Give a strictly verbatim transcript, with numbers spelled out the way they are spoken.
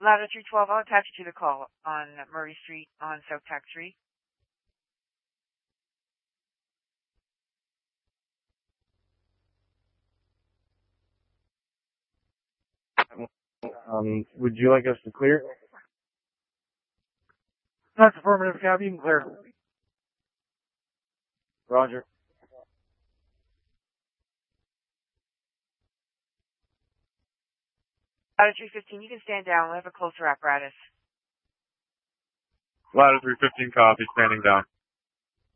Ladder three twelve, I'll attach you to the call on Murray Street on South Tax three. Um, would you like us to clear? That's affirmative, Cab. You can clear. Roger. Ladder three fifteen, you can stand down. We'll have a closer apparatus. Ladder three fifteen, copy, standing down.